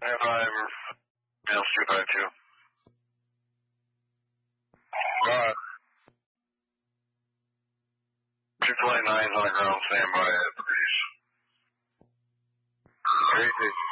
nearby, male street by 2. 229 is on the ground, standby at the breeze. 3-6.